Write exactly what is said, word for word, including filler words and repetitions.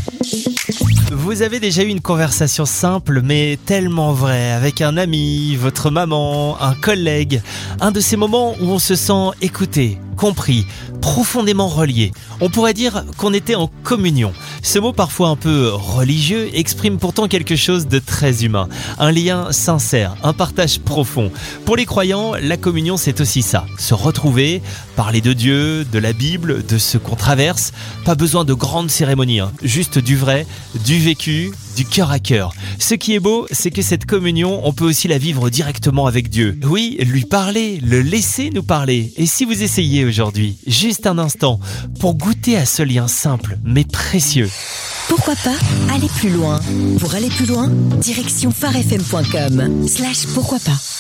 Vous avez déjà eu une conversation simple mais tellement vraie avec un ami, votre maman, un collègue. Un de ces moments où on se sent écouté, compris, profondément relié. On pourrait dire qu'on était en communion. Ce mot parfois un peu religieux exprime pourtant quelque chose de très humain. Un lien sincère, un partage profond. Pour les croyants, la communion c'est aussi ça. Se retrouver, parler de Dieu, de la Bible, de ce qu'on traverse. Pas besoin de grandes cérémonies, hein. Juste du vrai, du vécu, du cœur à cœur. Ce qui est beau, c'est que cette communion, on peut aussi la vivre directement avec Dieu. Oui, lui parler, le laisser nous parler. Et si vous essayez aujourd'hui, juste un instant, pour goûter à ce lien simple mais précieux. Pourquoi pas aller plus loin? Pour aller plus loin, direction phare f m point com slash pourquoi pas.